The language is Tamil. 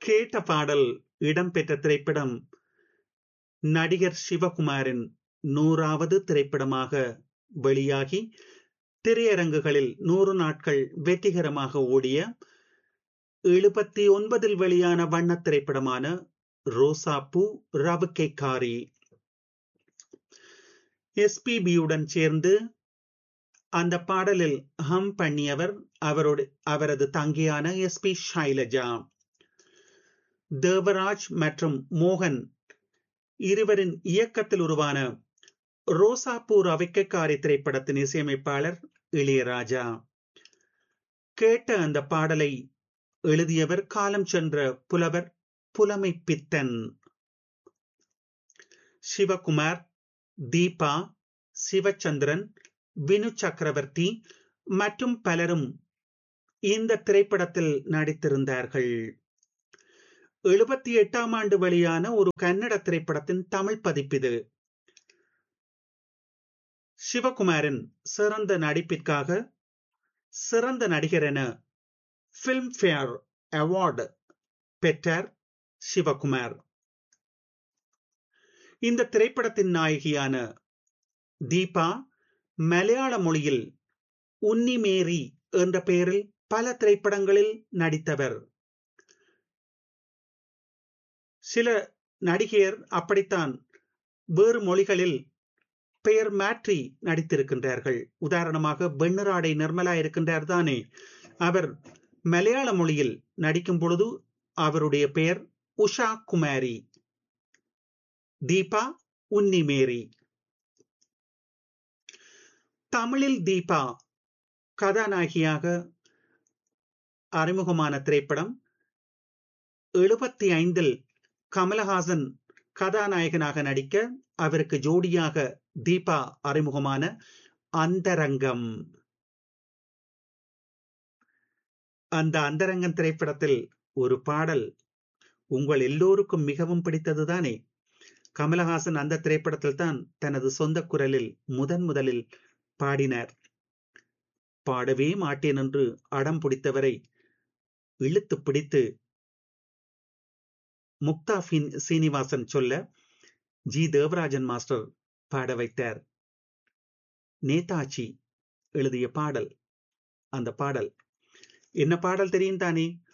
கேட்ட பாடல் இடம்பெற்ற திரைப்படம் நடிகர் சிவகுமாரின் 100வது திரைப்படமாக வெளியாகி திரையரங்குகளில் 100 நாட்கள் வெற்றிகரமாக ஓடிய 79 வெளியான வண்ணத் திரைப்படமான ரோசாப்பூ ரவுக்கை காரி. எஸ்பிபியுடன் சேர்ந்து அந்த பாடலில் ஹம் பண்ணியவர் அவரது தங்கையான எஸ்பி ஷைலஜா. தேவராஜ் மற்றும் மோகன் இருவரின் இயக்கத்தில் உருவான ரோசாப்பூ ரவிக்கைக்காரி திரைப்படத்தின் இசையமைப்பாளர் இளையராஜா. கேட்ட அந்த பாடலை எழுதியவர் காலம் சென்ற புலவர் புலமை பித்தன். சிவகுமார், தீபா, சிவச்சந்திரன், வினு சக்கரவர்த்தி மற்றும் பலரும் இந்த திரைப்படத்தில் நடித்திருந்தார்கள். 78ஆம் ஆண்டு வெளியான ஒரு கன்னட திரைப்படத்தின் தமிழ் பதிப்பிது. சிவகுமாரின் சிறந்த நடிப்பிற்காக சிறந்த நடிகர் என பிலிம்பேர் அவார்டு பெற்றார் சிவகுமார். இந்த திரைப்படத்தின் நாயகியான தீபா மலையாள மொழியில் உன்னிமேரி என்ற பெயரில் பல திரைப்படங்களில் நடித்தவர். சில நடிகையர் அப்படித்தான் வேறு மொழிகளில் பெயர் மாற்றி நடித்திருக்கின்றார்கள். உதாரணமாக வெண்ணிராடை நிர்மலா இருக்கின்றார் தானே, அவர் மலையாள மொழியில் நடிக்கும் பொழுது அவருடைய பெயர் உஷா குமாரி. தீபா உன்னிமேரி. தமிழில் தீபா கதாநாயகியாக அறிமுகமான திரைப்படம் 75 கமலஹாசன் கதாநாயகனாக நடிக்க அவருக்கு ஜோடியாக தீபா அறிமுகமான அந்தரங்கம். அந்த அந்தரங்கம் திரைப்படத்தில் ஒரு பாடல் உங்கள் எல்லோருக்கும் மிகவும் பிடித்ததுதானே. கமலஹாசன் அந்த திரைப்படத்தில் தான் தனது சொந்த குரலில் முதலில் பாடினார். பாடவே மாட்டேன் என்று அடம் பிடித்தவரை இழுத்து பிடித்து முக்தா சீனிவாசன் சொல்ல ஜி தேவராஜன் மாஸ்டர் பாட வைத்தார். நேதாஜி எழுதிய பாடல். அந்த பாடல் என்ன பாடல் தெரியும் தானே?